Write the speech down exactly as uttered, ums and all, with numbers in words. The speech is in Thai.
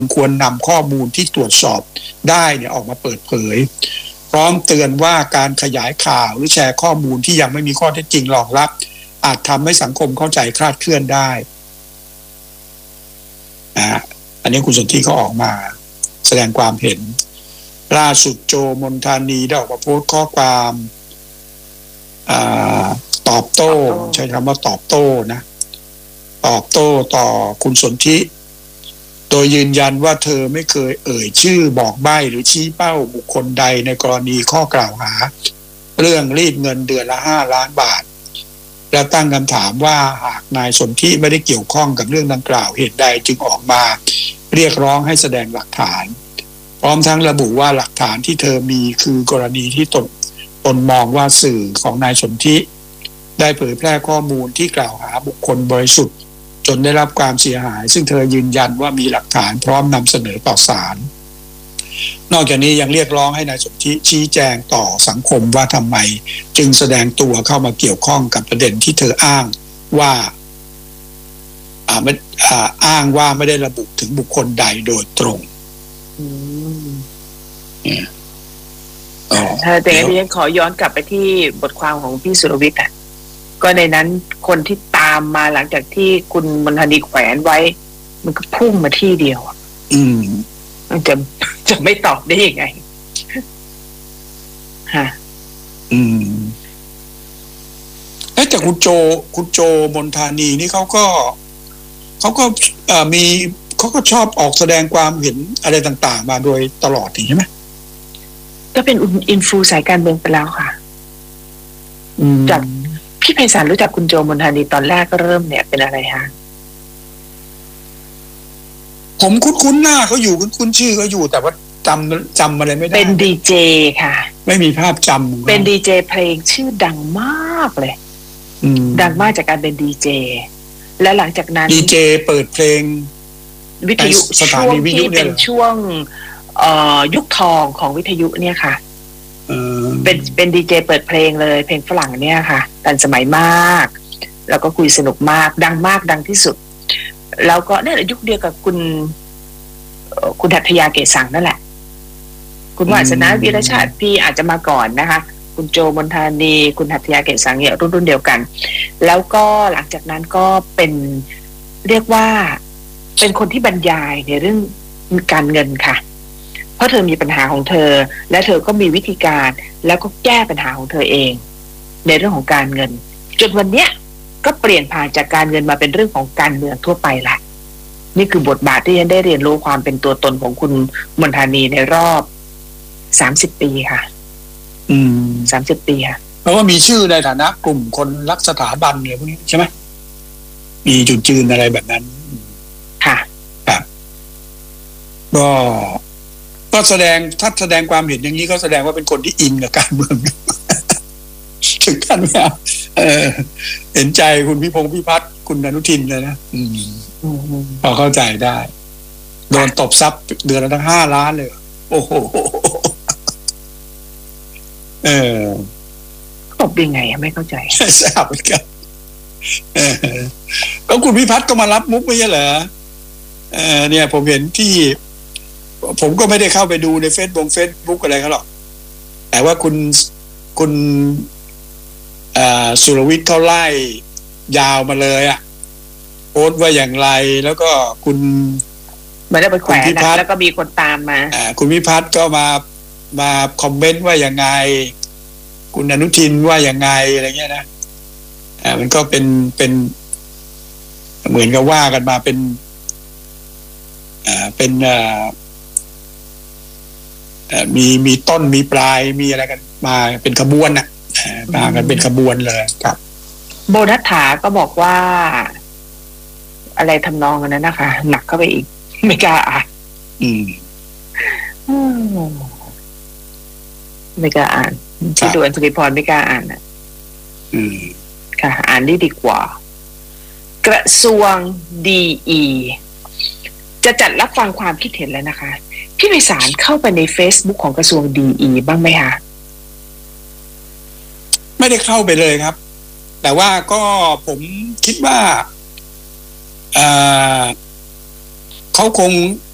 ควรนำข้อมูลที่ตรวจสอบได้เนี่ยออกมาเปิดเผยพร้อมเตือนว่าการขยายข่าวหรือแชร์ข้อมูลที่ยังไม่มีข้อเท็จจริงรองรับอาจทำให้สังคมเข้าใจคลาดเคลื่อนได้นะอันนี้คุณสนธิเขาออกมาแสดงความเห็นล่าสุดโจมนทานีได้ออกมาโพสต์ข้อความตอบโต้ใช้คำว่าตอบโต้นะตอบโต้ต่อคุณสนธิโดยยืนยันว่าเธอไม่เคยเอ่ยชื่อบอกใบ้หรือชี้เป้าบุคคลใดในกรณีข้อกล่าวหาเรื่องรีดเงินเดือนละห้าล้านบาทและตั้งคำถามว่าหากนายสนธิไม่ได้เกี่ยวข้องกับเรื่องดังกล่าวเหตุใดจึงออกมาเรียกร้องให้แสดงหลักฐานพร้อมทั้งระบุว่าหลักฐานที่เธอมีคือกรณีที่ตนตนมองว่าสื่อของนายสนธิได้เผยแพร่ข้อมูลที่กล่าวหาบุคคลบริสุทธิ์จนได้รับความเสียหายซึ่งเธอยืนยันว่ามีหลักฐานพร้อมนำเสนอต่อศาลนอกจากนี้ยังเรียกร้องให้นายสนธิชี้แจงต่อสังคมว่าทำไมจึงแสดงตัวเข้ามาเกี่ยวข้องกับประเด็นที่เธออ้างว่าอ่าไม่อ่าอ้างว่าไม่ได้ระบุถึงบุคคลใดโดยตรงถ้าแต่ที่ฉันขอย้อนกลับไปที่บทความของพี่สุรวิทย์อ่ะก็ในนั้นคนที่ตามมาหลังจากที่คุณมนทนีแขวนไว้มันก็พุ่งมาที่เดียวอ่ะอืมมันจะจะไม่ตอบได้ยังไงฮะอืมเอ๊ะแต่คุณโจคุณโจมนทานีนี่เขาก็เขาก็เอ่อมีเขาก็ชอบออกแสดงความเห็นอะไรต่างๆมาโดยตลอดใช่ไหมก็เป็นอินฟูสายการเมืองไปแล้วค่ะจากพี่ไพศาลรู้จักคุณโจมนทานีตอนแรกก็เริ่มเนี่ยเป็นอะไรฮะผมคุ้นๆหน้าเขาอยู่คุ้นๆชื่อเขาอยู่แต่ว่าจำจำอะไรไม่ได้เป็นดีเจค่ะไม่มีภาพจำเป็นดีเจเพลงชื่อดังมากเลยดังมากจากการเป็นดีเจและหลังจากนั้นดีเจเปิดเพลงวิทยุช่วงที่เป็นช่วงยุคทองของวิทยุเนี่ยค่ะเป็นเป็นดีเจเปิดเพลงเลยเพลงฝรั่งเนี่ยค่ะทันสมัยมากแล้วก็คุยสนุกมากดังมากดังที่สุดแล้วก็เนี่ยยุคเดียวกับคุณคุณหัตถยาเกศสังนั่นแหละคุณวาสนาวีรชาติพี่อาจจะมาก่อนนะคะคุณโจมนทานีคุณหัตถยาเกศสังเนี่ยรุ่นรุ่นเดียวกันแล้วก็หลังจากนั้นก็เป็นเรียกว่าเป็นคนที่บรรยายในเรื่องการเงินค่ะเพราะเธอมีปัญหาของเธอและเธอก็มีวิธีการแล้วก็แก้ปัญหาของเธอเองในเรื่องของการเงินจนวันเนี้ยก็เปลี่ยนผ่านจากการเงินมาเป็นเรื่องของการเมืองทั่วไปละนี่คือบทบาทที่ฉันได้เรียนรู้ความเป็นตัวตนของคุณมนทานีในรอบสามสิบปีค่ะอืมสามสิบปีค่ะเพราะว่ามีชื่อในฐานะกลุ่มคนรักสถาบันอะไรพวกนี้ใช่ไหมมีจุดยืนอะไรแบบนั้นค่ะครับก็ก็แสดงถ้าแสดงความเห็นอย่างนี้ก็แสดงว่าเป็นคนที่อินกับการเมืองถึงขั้นว่าเออเห็นใจคุณพิพงษ์พิพัฒน์คุณอนุทินเลยนะอืมพอเข้าใจได้โดนตบทรัพย์เดือนละทั้งห้าล้านเลยโอ้โหเออตบยังไงไม่เข้าใจทราบเหมือนกันเออแล้วคุณพิพัฒน์ก็มารับมุกไม่ใช่เหรอเออเนี่ยผมเห็นที่ผมก็ไม่ได้เข้าไปดูในเฟซบุ๊กเฟซบุ๊กอะไรเขาหรอกแต่ว่าคุณคุณสุรวิทย์เขาไล่ยาวมาเลยอ่ะโพสต์ว่าอย่างไรแล้วก็คุณไม่ได้ไปแขวนนะแล้วก็มีคนตามมาอ่าคุณพิพัฒน์ก็มามาคอมเมนต์ว่าอย่างไงคุณอนุทินว่าอย่างไงอะไรเงี้ยนะอ่ามันก็เป็นเป็นเหมือนกับว่ากันมาเป็นอ่าเป็นอ่ามีมีต้นมีปลายมีอะไรกันมาเป็นขบวนน่ะมากันเป็นขบวนเลยครับโบนัสถาก็บอกว่าอะไรทำนองนั้นนะคะหนักเข้าไปอีกไม่กล้าอ่านอืมไม่กล้าอ่านที่ดูอัญชลีพรไม่กล้าอ่านอ่ะอืมค่ะอ่านได้ดีกว่า กระทรวงดีอีจะจัดรับฟังความคิดเห็นแล้วนะคะพี่ไพศาลเข้าไปใน Facebook ของกระทรวงดีอีบ้างไหมคะไม่ได้เข้าไปเลยครับแต่ว่าก็ผมคิดว่าเอ่อเขาคง